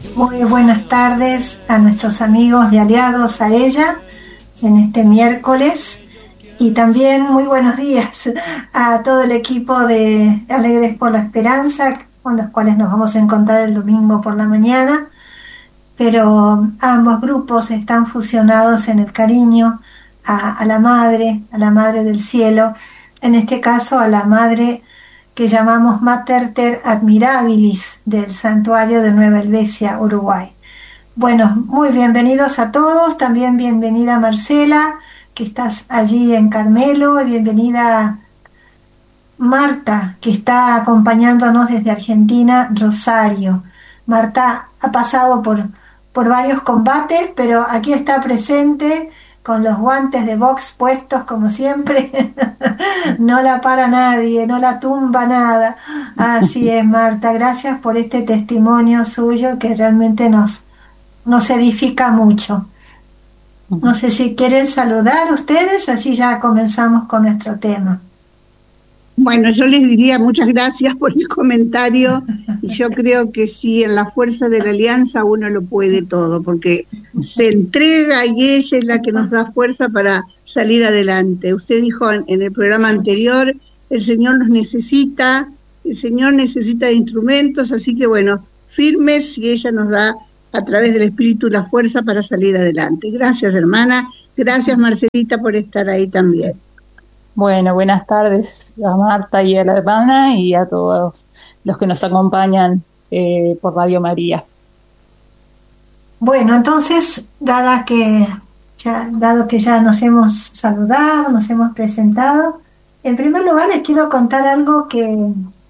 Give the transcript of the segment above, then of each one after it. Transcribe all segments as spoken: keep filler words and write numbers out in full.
Muy buenas tardes a nuestros amigos de Aliados a ella en este miércoles y también muy buenos días a todo el equipo de Alegres por la Esperanza, con los cuales nos vamos a encontrar el domingo por la mañana, pero ambos grupos están fusionados en el cariño a, a la Madre, a la Madre del Cielo, en este caso a la Madre que llamamos Mater Ter Admirabilis del Santuario de Nueva Helvecia, Uruguay. Bueno, muy bienvenidos a todos, también bienvenida Marcela, que estás allí en Carmelo, y bienvenida Marta, que está acompañándonos desde Argentina, Rosario. Marta ha pasado por, por varios combates, pero aquí está presente con los guantes de box puestos como siempre. No la para nadie, no la tumba nada. Así es, Marta, gracias por este testimonio suyo que realmente nos, nos edifica mucho. No sé si quieren saludar ustedes, así ya comenzamos con nuestro tema. Bueno, yo les diría muchas gracias por el comentario y yo creo que sí, en la fuerza de la alianza uno lo puede todo, porque se entrega y ella es la que nos da fuerza para salir adelante. Usted dijo en, en el programa anterior, el Señor nos necesita, el Señor necesita de instrumentos, así que bueno, firmes y ella nos da a través del Espíritu la fuerza para salir adelante. Gracias, hermana, gracias Marcelita por estar ahí también. Bueno, buenas tardes a Marta y a la hermana y a todos los que nos acompañan eh, por Radio María. Bueno, entonces, dada que ya, dado que ya nos hemos saludado, nos hemos presentado, en primer lugar les quiero contar algo que,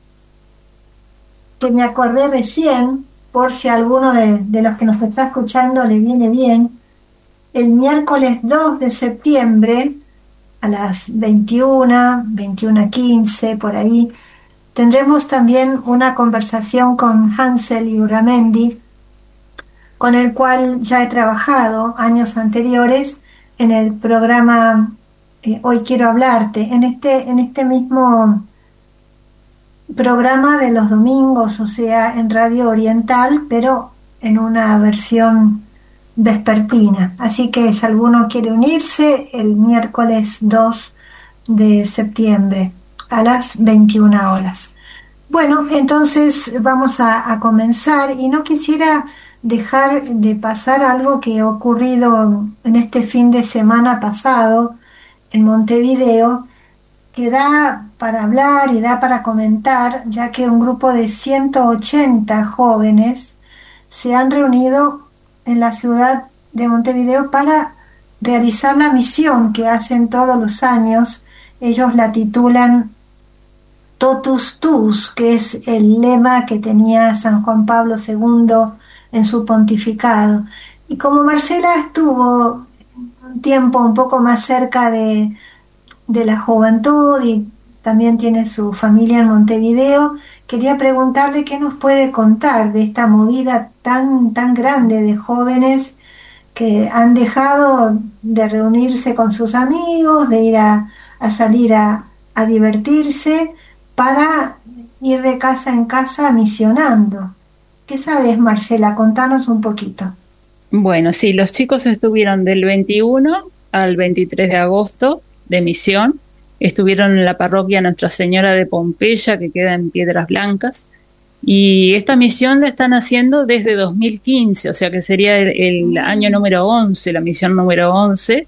que me acordé recién, por si a alguno de, de los que nos está escuchando le viene bien. El miércoles dos de septiembre, a las veintiuna, veintiuna quince, por ahí, tendremos también una conversación con Hansel Iurramendi, con el cual ya he trabajado años anteriores en el programa eh, Hoy Quiero Hablarte, en este, en este mismo programa de los domingos, o sea, en Radio Oriental, pero en una versión vespertina. Así que si alguno quiere unirse, el miércoles dos de septiembre a las veintiuna horas. Bueno, entonces vamos a, a comenzar y no quisiera dejar de pasar algo que ha ocurrido en este fin de semana pasado en Montevideo, que da para hablar y da para comentar, ya que un grupo de ciento ochenta jóvenes se han reunido en la ciudad de Montevideo para realizar la misión que hacen todos los años. Ellos la titulan Totus Tuus, que es el lema que tenía San Juan Pablo segundo en su pontificado. Y como Marcela estuvo un tiempo un poco más cerca de, de la juventud y también tiene su familia en Montevideo, quería preguntarle qué nos puede contar de esta movida tan, tan grande de jóvenes que han dejado de reunirse con sus amigos, de ir a, a salir a, a divertirse, para ir de casa en casa misionando. ¿Qué sabes, Marcela? Contanos un poquito. Bueno, sí, los chicos estuvieron del veintiuno al veintitrés de agosto de misión. Estuvieron en la parroquia Nuestra Señora de Pompeya, que queda en Piedras Blancas, y esta misión la están haciendo desde dos mil quince, o sea que sería el, el año número once, la misión número once,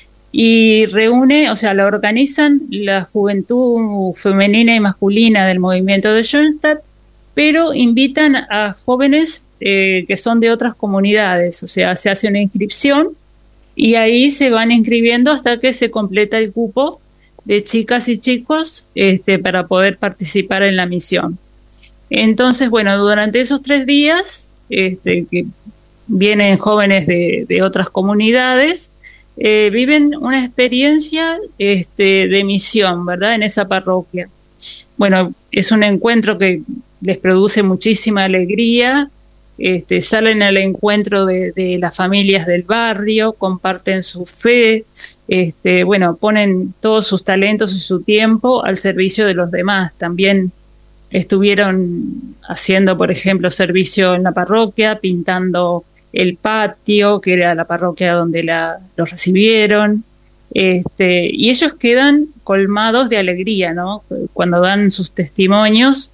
y reúne, o sea, la organizan la juventud femenina y masculina del movimiento de Schoenstatt, pero invitan a jóvenes eh, que son de otras comunidades, o sea, se hace una inscripción y ahí se van inscribiendo hasta que se completa el cupo de chicas y chicos este, para poder participar en la misión. Entonces, bueno, durante esos tres días este, que vienen jóvenes de, de otras comunidades, eh, viven una experiencia este, de misión, ¿verdad?, en esa parroquia. Bueno, es un encuentro que les produce muchísima alegría. Este, salen al encuentro de, de las familias del barrio, comparten su fe, este, bueno, ponen todos sus talentos y su tiempo al servicio de los demás. También estuvieron haciendo, por ejemplo, servicio en la parroquia, pintando el patio, que era la parroquia donde la, los recibieron, este, y ellos quedan colmados de alegría, ¿no? Cuando dan sus testimonios,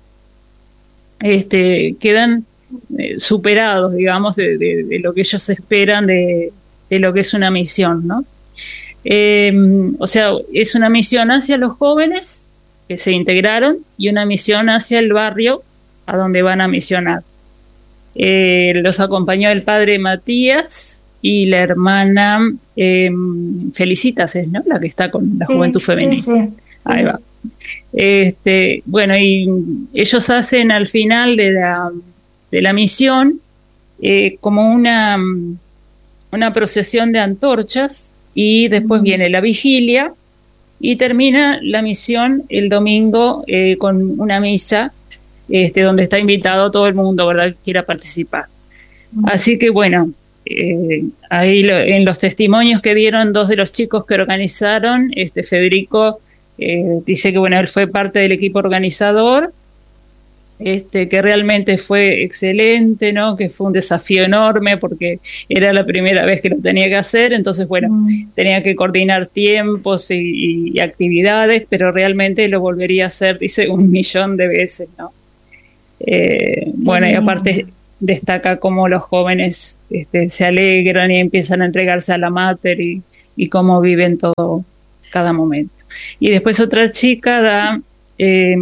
este, quedan eh, superados, digamos, de, de, de lo que ellos esperan de, de lo que es una misión, ¿no? Eh, o sea, es una misión hacia los jóvenes que se integraron y una misión hacia el barrio a donde van a misionar. Eh, los acompañó el padre Matías y la hermana eh, Felicitas, ¿no? La que está con la sí, Juventud Femenina. Sí, sí. Ahí va. Este, bueno, y ellos hacen al final de la, de la misión eh, como una, una procesión de antorchas y después mm. viene la vigilia y termina la misión el domingo eh, con una misa este, donde está invitado todo el mundo, ¿verdad?, que quiera participar. Mm. Así que bueno, eh, ahí lo, en los testimonios que dieron dos de los chicos que organizaron, este Federico eh, dice que bueno, él fue parte del equipo organizador, este, que realmente fue excelente, ¿no? Que fue un desafío enorme porque era la primera vez que lo tenía que hacer, entonces bueno, mm. tenía que coordinar tiempos y, y, y actividades, pero realmente lo volvería a hacer, dice, un millón de veces, ¿no? Eh, bueno, y aparte destaca cómo los jóvenes este, se alegran y empiezan a entregarse a la mater y, y cómo viven todo, cada momento. Y después otra chica da... Eh,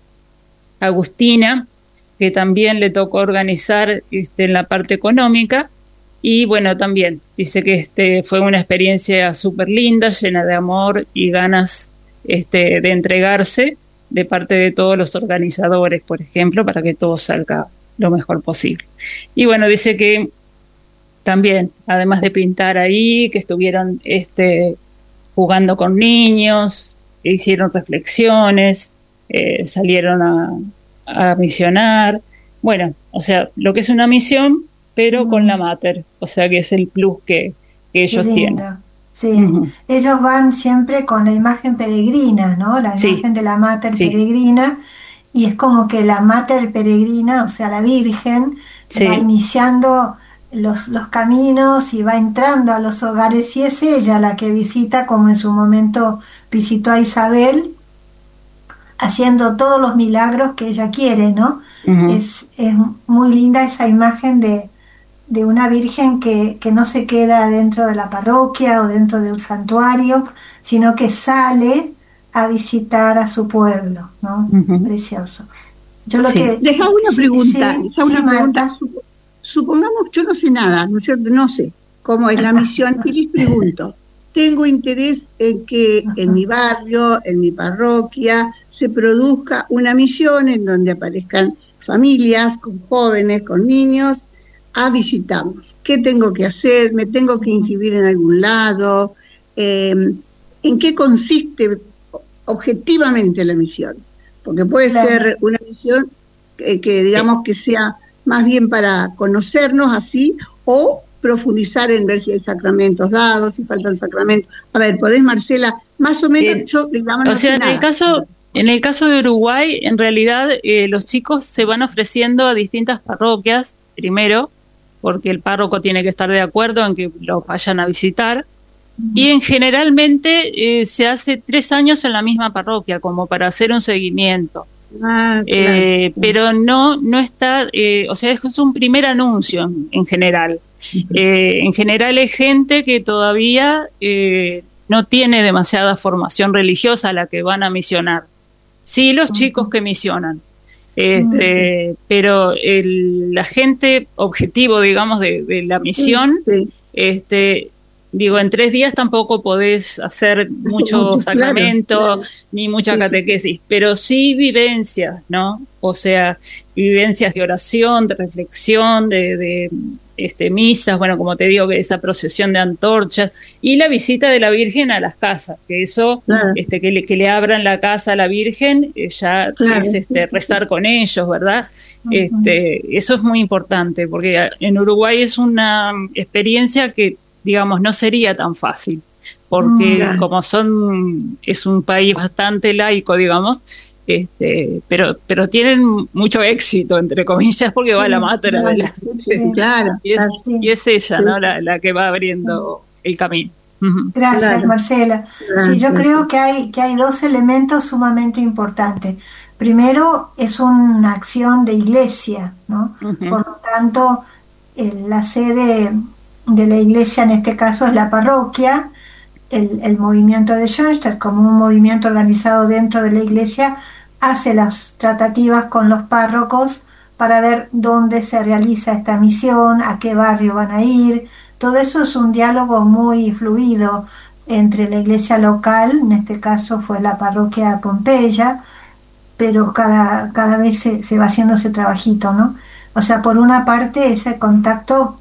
Agustina, que también le tocó organizar este, en la parte económica, y bueno, también dice que este, fue una experiencia súper linda, llena de amor y ganas este, de entregarse de parte de todos los organizadores, por ejemplo, para que todo salga lo mejor posible. Y bueno, dice que también, además de pintar ahí, que estuvieron este, jugando con niños, hicieron reflexiones, Eh, salieron a, a misionar, bueno, o sea, lo que es una misión, pero mm. con la mater, o sea que es el plus que, que ellos tienen. Sí, uh-huh. Ellos van siempre con la imagen peregrina, ¿no? La imagen sí. de la mater sí. peregrina, y es como que la mater peregrina, o sea, la Virgen, sí. va iniciando los, los caminos y va entrando a los hogares, y es ella la que visita, como en su momento visitó a Isabel, haciendo todos los milagros que ella quiere, ¿no? Uh-huh. Es, es muy linda esa imagen de, de una Virgen que, que no se queda dentro de la parroquia o dentro de un santuario, sino que sale a visitar a su pueblo, ¿no? Uh-huh. Precioso. Yo lo sí. que deja una sí, pregunta, sí, deja una sí, pregunta. Supongamos, yo no sé nada, ¿no es cierto? No sé cómo es la misión y les pregunto. Tengo interés en que en mi barrio, en mi parroquia, se produzca una misión en donde aparezcan familias con jóvenes, con niños, a visitarnos. ¿Qué tengo que hacer? ¿Me tengo que inscribir en algún lado? Eh, ¿En qué consiste objetivamente la misión? Porque puede claro. ser una misión que, que digamos que sea más bien para conocernos así, o profundizar en ver si hay sacramentos dados, si faltan sacramentos. A ver, ¿podés, Marcela? Más o menos, eh, yo, digamos, no o sea, sé en nada. el caso, en el caso de Uruguay, en realidad, eh, los chicos se van ofreciendo a distintas parroquias, primero, porque el párroco tiene que estar de acuerdo en que los vayan a visitar, uh-huh. y en generalmente eh, se hace tres años en la misma parroquia, como para hacer un seguimiento. Ah, claro. eh, pero no, no está, eh, o sea, es un primer anuncio en, en general. Eh, en general es gente que todavía eh, no tiene demasiada formación religiosa a la que van a misionar. Sí, los uh-huh. chicos que misionan, este, uh-huh. pero el, la gente objetivo, digamos, de, de la misión, sí. este, digo, en tres días tampoco podés hacer mucho, mucho sacramento, claro, claro. ni mucha sí, catequesis, sí, sí. pero sí vivencias, ¿no? O sea, vivencias de oración, de reflexión, de... de Este, misas, bueno, como te digo, que esa procesión de antorchas y la visita de la Virgen a las casas, que eso, claro. este, que, le, que le abran la casa a la Virgen, eh, ya claro. es este, rezar con ellos, ¿verdad? Uh-huh. Este, eso es muy importante, porque en Uruguay es una experiencia que, digamos, no sería tan fácil, porque Claro. como son, es un país bastante laico, digamos, este, pero, pero tienen mucho éxito, entre comillas, porque va la Sí, madre Claro, adelante. sí, sí, claro, Y es, claro, sí, y es ella, sí, ¿no? sí, La, la que va abriendo el camino. Ujú. gracias, claro, Marcela. Sí, yo gracias, creo sí. que hay, que hay dos elementos sumamente importantes. Primero, es una acción de iglesia, ¿no? Ujú. Por lo tanto, el- la sede de la iglesia en este caso es la parroquia. El, el movimiento de Schoenstatt, como un movimiento organizado dentro de la iglesia, hace las tratativas con los párrocos para ver dónde se realiza esta misión, a qué barrio van a ir. Todo eso es un diálogo muy fluido entre la iglesia local, en este caso fue la parroquia de Pompeya, pero cada, cada vez se, se va haciendo ese trabajito, ¿no? O sea, por una parte, ese contacto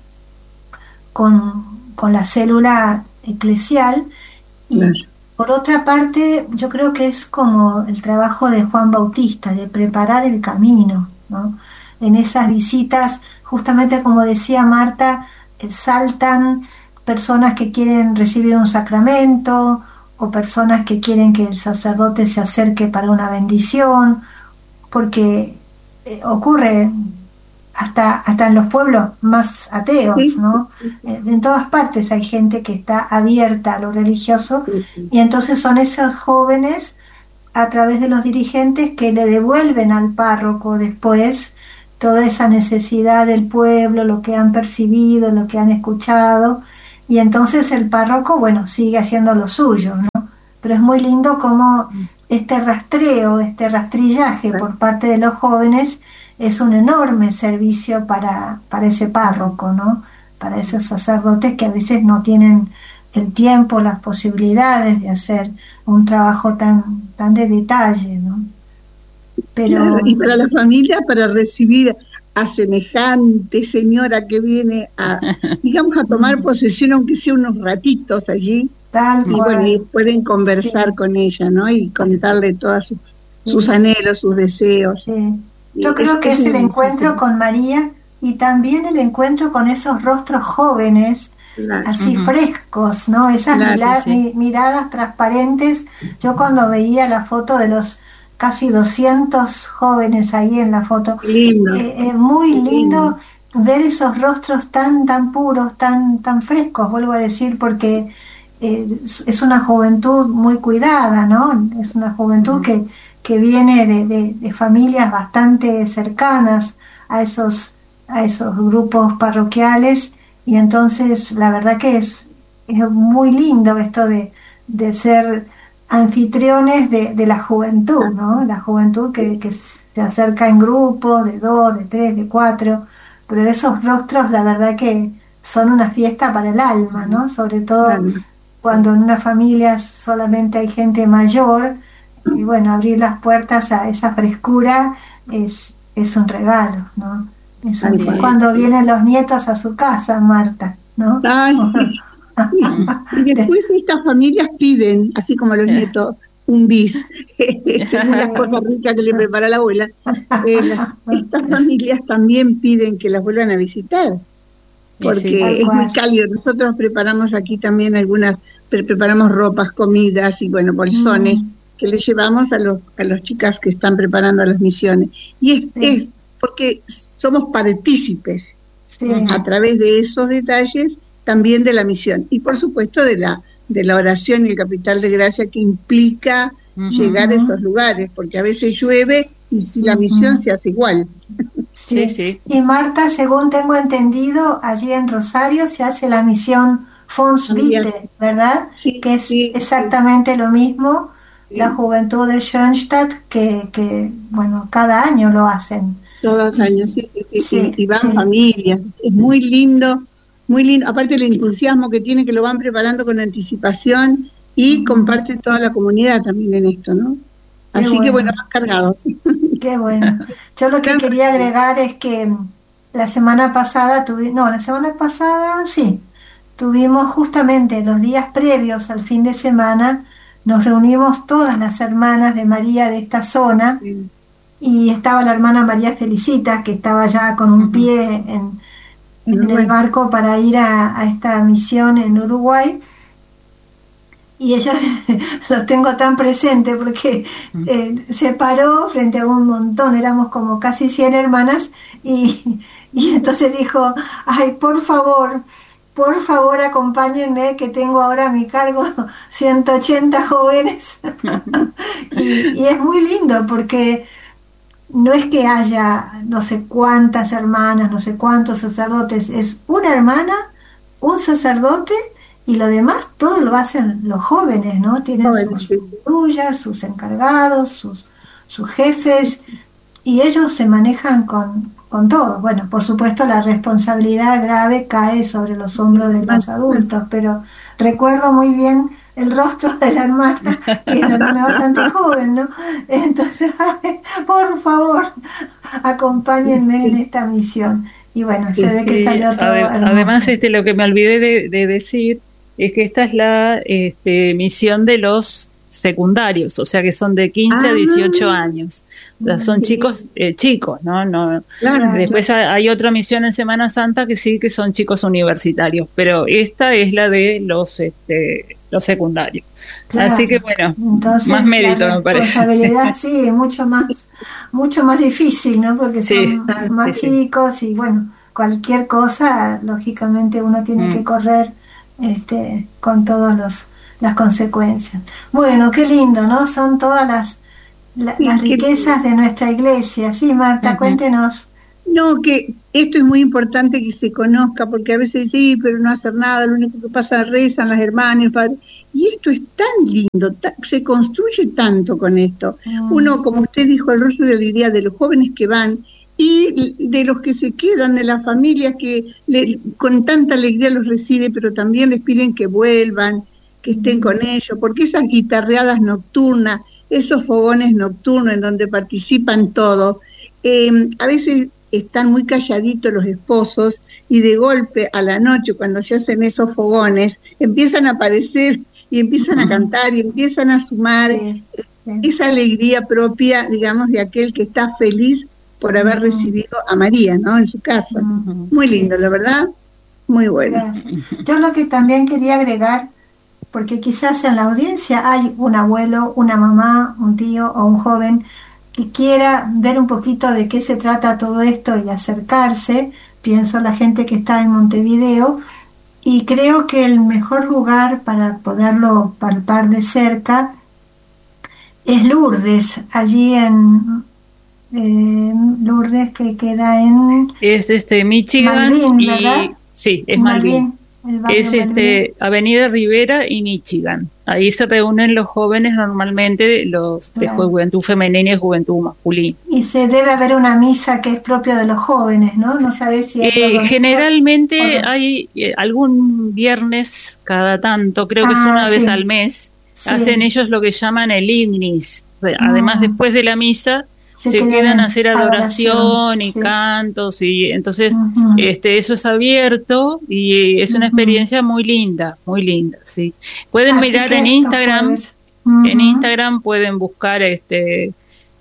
con, con la célula eclesial, y Claro. por otra parte, yo creo que es como el trabajo de Juan Bautista, de preparar el camino, ¿no? En esas visitas, justamente como decía Marta, eh, saltan personas que quieren recibir un sacramento o personas que quieren que el sacerdote se acerque para una bendición, porque eh, ocurre hasta, hasta en los pueblos más ateos, Sí, ¿no? sí, sí, Eh, en todas partes hay gente que está abierta a lo religioso, sí, sí. y entonces son esos jóvenes, a través de los dirigentes, que le devuelven al párroco después toda esa necesidad del pueblo, lo que han percibido, lo que han escuchado, y entonces el párroco, bueno, sigue haciendo lo suyo, ¿no? Pero es muy lindo cómo este rastreo, este rastrillaje Claro. por parte de los jóvenes es un enorme servicio para, para ese párroco, ¿no? Para esos sacerdotes que a veces no tienen el tiempo, las posibilidades de hacer un trabajo tan, tan de detalle, ¿no? Claro, Pero y para la familia, para recibir a semejante señora que viene a, digamos, a tomar posesión, aunque sea unos ratitos allí, tal y bueno, y cual, pueden conversar sí, con ella, ¿no? Y contarle todos sus, sus sí, anhelos, sus deseos. sí. Yo Y es, creo que es es el un hermoso encuentro servicio. con María y también el encuentro con esos rostros jóvenes, Claro, así Ujú. frescos, ¿no? Esas claro, Sí, mila- sí. mi- miradas transparentes. Yo cuando veía la foto de los casi doscientos jóvenes ahí en la foto, qué lindo, eh, es muy qué lindo. lindo ver esos rostros tan, tan puros, tan, tan frescos, vuelvo a decir, porque eh, es, es una juventud muy cuidada, ¿no? Es una juventud Ujú. que, que viene de, de- de familias bastante cercanas a esos, a esos grupos parroquiales, y entonces la verdad que es, es muy lindo esto de, de ser anfitriones de, de la juventud, ¿no? La juventud que, que se acerca en grupos de dos, de tres, de cuatro, pero esos rostros la verdad que son una fiesta para el alma, Ujú. ¿no? Sobre todo Claro, Sí. cuando en una familia solamente hay gente mayor, y bueno, abrir las puertas a esa frescura es, es un regalo, ¿no? Es, tal un- es cual, Sí, cuando sí. vienen los nietos a su casa, Marta, ¿no? Ay, sí. Mm. Y después estas familias piden, así como los nietos, un bis, según las cosas ricas que le prepara la abuela. Eh, las- estas familias también piden que las vuelvan a visitar, Y sí. Tal porque es muy cual. cálido. Nosotros preparamos aquí también algunas, pre- preparamos ropas, comidas y bueno, bolsones Mm, que le llevamos a los a las chicas que están preparando las misiones. Y es, sí, es porque somos partícipes sí, Ujú. a través de esos detalles también de la misión y por supuesto de la de la oración y el capital de gracia que implica Ujú. llegar a ujú, esos lugares, porque a veces llueve y si la misión ujú, se hace igual. Sí, sí. sí. Y Marta, según tengo entendido, allí en Rosario se hace la misión Fons También, Vitae, ¿verdad? sí, Que es sí, sí, exactamente lo mismo, la sí, juventud de Schoenstatt, que, que, bueno, cada año lo hacen. todos los años, Y sí, sí, sí, sí, y, y van sí, familias, es muy lindo, muy lindo, aparte del entusiasmo que tiene, que lo van preparando con anticipación y ujú, comparte toda la comunidad también en esto, ¿no? qué Así que bueno, bueno. van cargados. Qué bueno. Yo lo que Gran quería regalo. agregar es que mm, la semana pasada tuvimos, no, la semana pasada sí, tuvimos justamente los días previos al fin de semana, nos reunimos todas las hermanas de María de esta zona, Sí, y estaba la hermana María Felicita, que estaba ya con un Ujú. pie en, en en el Uruguay. barco para ir a, a esta misión en Uruguay. y ella lo tengo tan presente porque eh, se paró frente a un montón, éramos como casi cien hermanas, y, y entonces dijo, ay, por favor, por favor acompáñenme, que tengo ahora a mi cargo ciento ochenta jóvenes. y, y es muy lindo porque no es que haya no sé cuántas hermanas, no sé cuántos sacerdotes, es una hermana, un sacerdote, y lo demás todo lo hacen los jóvenes, ¿no? Tienen Jóvenes, sus sí, sí. patrullas, sus encargados, sus, sus jefes, y ellos se manejan con, con todo. Bueno, por supuesto la responsabilidad grave cae sobre los hombros de los adultos, pero recuerdo muy bien el rostro de la hermana, y era una hermana bastante joven, ¿no? Entonces, ay, por favor, acompáñenme en esta misión. Y bueno, se ve que Sí, salió todo ade- hermoso. además, este, lo que me olvidé de, de decir es que esta es la este, misión de los secundarios, o sea que son de quince a dieciocho años. O sea, son chicos eh, chicos, ¿no? no Claro, Después ha- hay otra misión en Semana Santa que sí que son chicos universitarios, pero esta es la de los este, los secundarios. Claro. Así que bueno, Entonces, más mérito la me parece. responsabilidad sí, mucho más, mucho más difícil, ¿no? Porque Sí, son más sí, sí. chicos y bueno, cualquier cosa, lógicamente uno tiene Mm. que correr este, con todas los las consecuencias. Bueno, qué lindo, ¿no? Son todas las, la- Sí, las que- riquezas de nuestra iglesia. Sí, Marta, Ujú. cuéntenos. No, que esto es muy importante que se conozca, porque a veces sí, pero no hacer nada, lo único que pasa rezan las hermanas, padre. Y esto es tan lindo, ta- se construye tanto con esto. Mm. Uno, como usted dijo, el rostro de la alegría de los jóvenes que van y de los que se quedan, de las familias que le- con tanta alegría los recibe, pero también les piden que vuelvan, que estén con ellos, porque esas guitarreadas nocturnas, esos fogones nocturnos en donde participan todos, eh, a veces están muy calladitos los esposos y de golpe a la noche cuando se hacen esos fogones empiezan a aparecer y empiezan a cantar y empiezan a sumar Sí, sí. esa alegría propia, digamos, de aquel que está feliz por haber Ujú. recibido a María, ¿no? En su casa. Ujú. Muy Sí. lindo, la verdad, muy bueno. Gracias. Yo lo que también quería agregar, porque quizás en la audiencia hay un abuelo, una mamá, un tío o un joven que quiera ver un poquito de qué se trata todo esto y acercarse. Pienso en la gente que está en Montevideo, y creo que el mejor lugar para poderlo palpar de cerca es Lourdes, allí en eh, Lourdes, que queda en Es este Michigan Malvin, y ¿verdad? sí, es En Malvin. el barrio Es Malvin. este Avenida Rivera y Michigan. Ahí se reúnen los jóvenes normalmente, los de Claro. juventud femenina y juventud masculina. Y se debe haber una misa que es propia de los jóvenes, ¿no? No sabés si hay Eh, los generalmente domingos o los- hay eh, algún viernes cada tanto, creo que es Ah, una vez sí. al mes, Sí. hacen ellos lo que llaman el ignis. O sea, además, Mm. después de la misa, Se se quedan quedan en a hacer adoración, adoración, y sí. cantos, y entonces Ujú. este eso es abierto y es una Ujú. experiencia muy linda, muy linda, sí. Pueden Así mirar que en los Instagram, jueves. en Ujú. Instagram pueden buscar este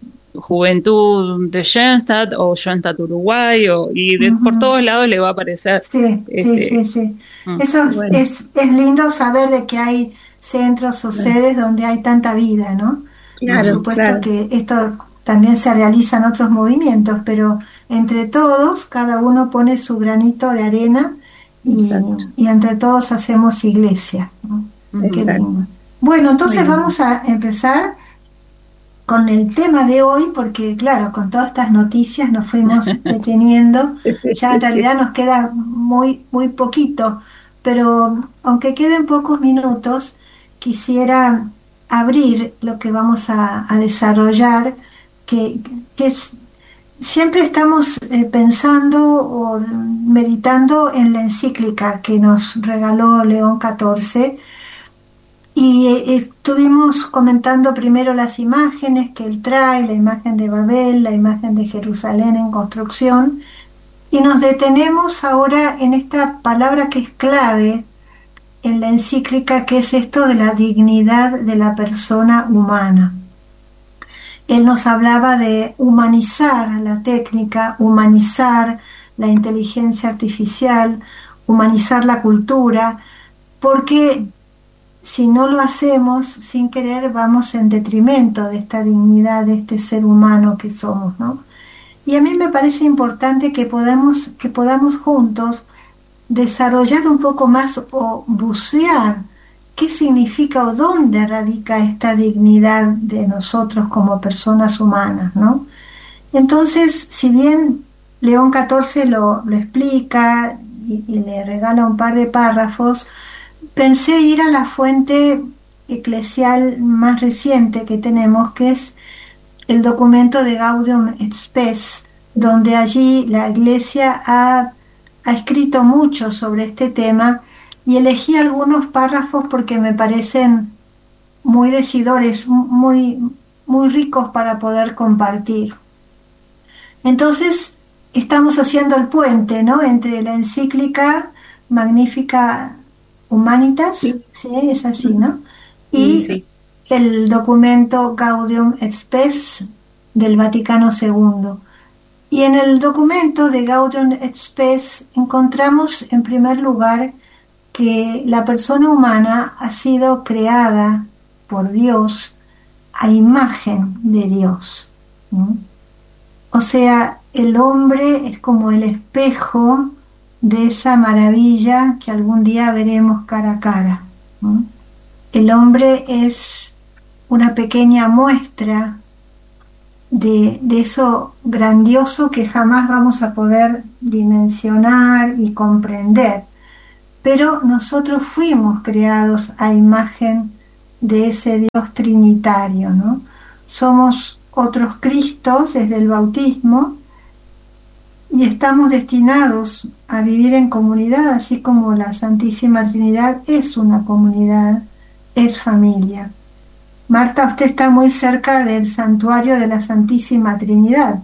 Juventud de Schoenstatt o Schoenstatt Uruguay, o, y de, Ujú. por todos lados le va a aparecer. Sí, sí, este, sí, sí. mm. Eso es- Bueno. es, es lindo saber de que hay centros o sedes donde hay tanta vida, ¿no? Por Claro, supuesto claro. que esto también se realiza en otros movimientos, pero entre todos, cada uno pone su granito de arena y, Exacto. y entre todos hacemos iglesia, ¿no? Qué Exacto. lindo. Bueno, entonces Muy bien. vamos a empezar con el tema de hoy, porque claro, con todas estas noticias nos fuimos deteniendo. Ya en realidad nos queda muy, muy poquito, pero aunque queden pocos minutos, quisiera abrir lo que vamos a, a desarrollar, que, que es, siempre estamos eh, pensando o meditando en la encíclica que nos regaló León catorce. Y eh, estuvimos comentando primero las imágenes que él trae, la imagen de Babel, la imagen de Jerusalén en construcción, y nos detenemos ahora en esta palabra que es clave en la encíclica, que es esto de la dignidad de la persona humana. Él nos hablaba de humanizar la técnica, humanizar la inteligencia artificial, humanizar la cultura, porque si no lo hacemos sin querer, vamos en detrimento de esta dignidad, de este ser humano que somos, ¿no? Y a mí me parece importante que podamos, que podamos juntos desarrollar un poco más o bucear qué significa o dónde radica esta dignidad de nosotros como personas humanas, ¿no? Entonces, si bien León catorce lo, lo explica y, y le regala un par de párrafos, pensé ir a la fuente eclesial más reciente que tenemos, que es el documento de Gaudium et Spes, donde allí la Iglesia ha, ha escrito mucho sobre este tema, y elegí algunos párrafos porque me parecen muy decidores, muy, muy ricos para poder compartir. Entonces, estamos haciendo el puente, ¿no?, entre la encíclica Magnificat Humanitas, sí, ¿sí? Es así, ¿no? Y sí, el documento Gaudium et Spes del Vaticano segundo. Y en el documento de Gaudium et Spes encontramos, en primer lugar, que la persona humana ha sido creada por Dios a imagen de Dios, ¿sí? O sea, el hombre es como el espejo de esa maravilla que algún día veremos cara a cara, ¿sí? El hombre es una pequeña muestra de, de eso grandioso que jamás vamos a poder dimensionar y comprender. Pero nosotros fuimos creados a imagen de ese Dios trinitario, ¿no? Somos otros Cristos desde el bautismo y estamos destinados a vivir en comunidad, así como la Santísima Trinidad es una comunidad, es familia. Marta, usted está muy cerca del santuario de la Santísima Trinidad,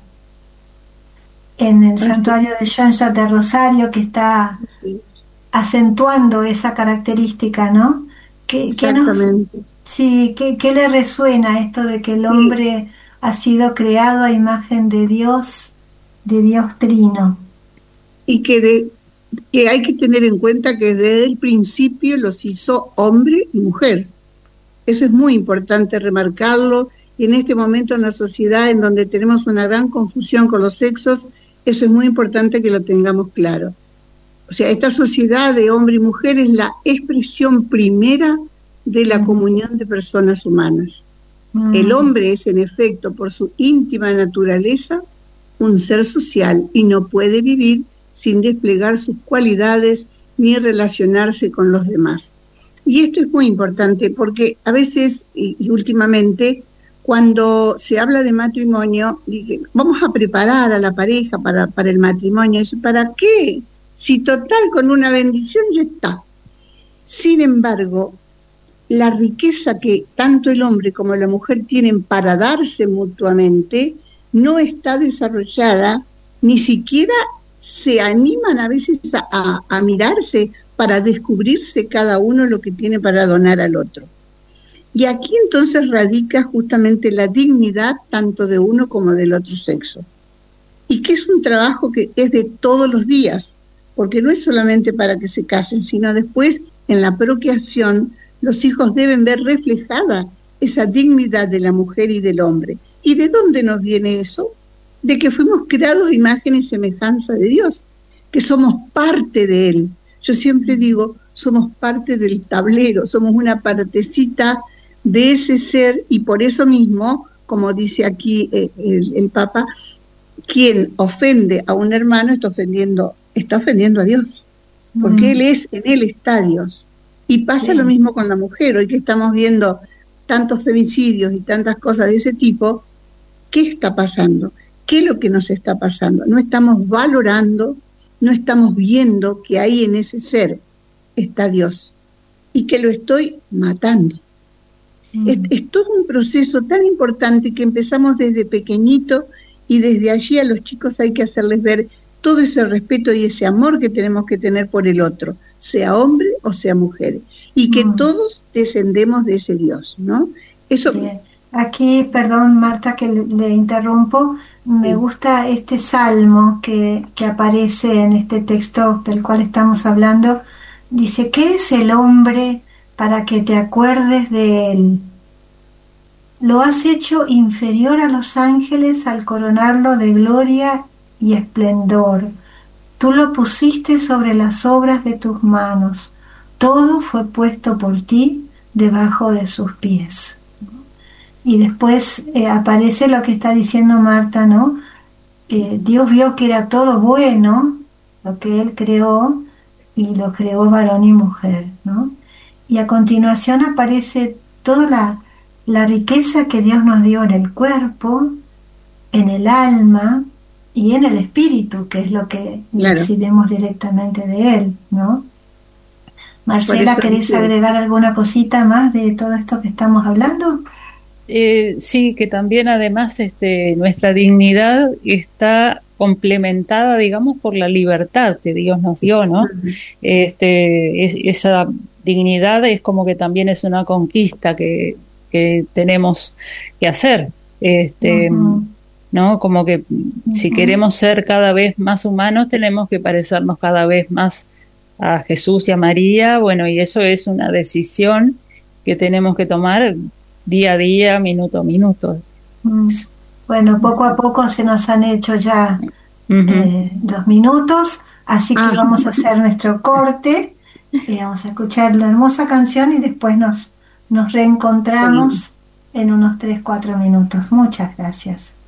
en el sí. santuario de Jean-Jacques de Rosario, que está sí. acentuando esa característica, ¿no? ¿Qué, Exactamente. ¿qué, nos, sí, ¿qué, ¿Qué le resuena esto de que el hombre sí. ha sido creado a imagen de Dios, de Dios Trino? Y que, de, que hay que tener en cuenta que desde el principio los hizo hombre y mujer. Eso es muy importante remarcarlo, y en este momento en la sociedad en donde tenemos una gran confusión con los sexos, eso es muy importante que lo tengamos claro. O sea, esta sociedad de hombre y mujer es la expresión primera de la comunión de personas humanas. Mm. El hombre es, en efecto, por su íntima naturaleza, un ser social y no puede vivir sin desplegar sus cualidades ni relacionarse con los demás. Y esto es muy importante porque a veces, y, y últimamente, cuando se habla de matrimonio, dije, vamos a preparar a la pareja para, para el matrimonio. ¿Y para qué? Si total, con una bendición ya está. Sin embargo, la riqueza que tanto el hombre como la mujer tienen para darse mutuamente no está desarrollada, ni siquiera se animan a veces a, a, a mirarse para descubrirse cada uno lo que tiene para donar al otro. Y aquí entonces radica justamente la dignidad tanto de uno como del otro sexo. Y que es un trabajo que es de todos los días, porque no es solamente para que se casen, sino después en la procreación los hijos deben ver reflejada esa dignidad de la mujer y del hombre. ¿Y de dónde nos viene eso? De que fuimos creados a imagen y semejanza de Dios, que somos parte de Él. Yo siempre digo, somos parte del tablero, somos una partecita de ese ser, y por eso mismo, como dice aquí eh, el, el Papa, quien ofende a un hermano está ofendiendo, está ofendiendo a Dios, porque mm. Él es, en Él está Dios. Y pasa sí. lo mismo con la mujer. Hoy que estamos viendo tantos femicidios y tantas cosas de ese tipo, ¿qué está pasando? ¿Qué es lo que nos está pasando? No estamos valorando, no estamos viendo que ahí en ese ser está Dios y que lo estoy matando. Mm. Es, es todo un proceso tan importante que empezamos desde pequeñito, y desde allí a los chicos hay que hacerles ver todo ese respeto y ese amor que tenemos que tener por el otro, sea hombre o sea mujer, y que mm. todos descendemos de ese Dios, ¿no? Eso. Bien. Aquí, perdón Marta que le, le interrumpo, me sí. gusta este salmo que, que aparece en este texto del cual estamos hablando. Dice, ¿qué es el hombre para que te acuerdes de Él. Lo has hecho inferior a los ángeles al coronarlo de gloria y esplendor. Tú lo pusiste sobre las obras de tus manos. Todo fue puesto por ti debajo de sus pies. Y después eh, aparece lo que está diciendo Marta, ¿no? Eh, Dios vio que era todo bueno, lo que Él creó, y lo creó varón y mujer, ¿no? Y a continuación aparece toda la, la riqueza que Dios nos dio en el cuerpo, en el alma y en el espíritu, que es lo que Claro. recibimos directamente de Él, ¿no? Marcela, eso ¿querés dice- agregar alguna cosita más de todo esto que estamos hablando? Eh, sí, que también además este, nuestra dignidad está complementada, digamos, por la libertad que Dios nos dio, ¿no? Este, es, esa dignidad es como que también es una conquista que, que tenemos que hacer, este, Ujú. ¿no? Como que si Ujú. queremos ser cada vez más humanos, tenemos que parecernos cada vez más a Jesús y a María, bueno, y eso es una decisión que tenemos que tomar día a día, minuto a minuto. Mm. Bueno, poco a poco se nos han hecho ya Ujú. eh, dos minutos, así que Ah. vamos a hacer nuestro corte, eh, vamos a escuchar la hermosa canción y después nos, nos reencontramos en unos tres cuatro minutos. Muchas gracias.